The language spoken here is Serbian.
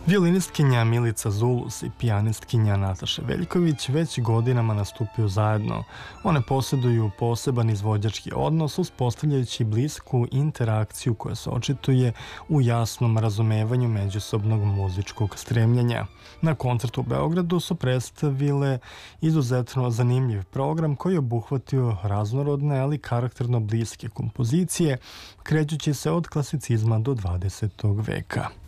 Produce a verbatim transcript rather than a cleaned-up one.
Violinistkinja Milica Zulus i pijanistkinja Nataša Veljković već godinama nastupaju zajedno. One posjeduju poseban izvođački odnos, uspostavljajući blisku interakciju koja se očituje u jasnom razumevanju međusobnog muzičkog stremljenja. Na koncertu u Beogradu su predstavile izuzetno zanimljiv program koji je obuhvatio raznorodne, ali karakterno bliske kompozicije, krećući se od klasicizma do dvadesetog veka.